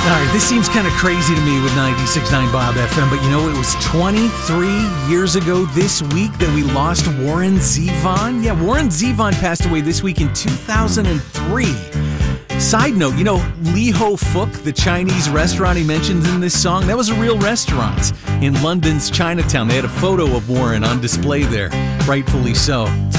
All right, this seems kind of crazy to me with 96.9 Bob FM, but you know, it was 23 years ago this week that we lost Warren Zevon. Yeah, Warren Zevon passed away this week in 2003. Side note, you know, Lee Ho Fook, the Chinese restaurant he mentions in this song, that was a real restaurant in London's Chinatown. They had a photo of Warren on display there, rightfully so.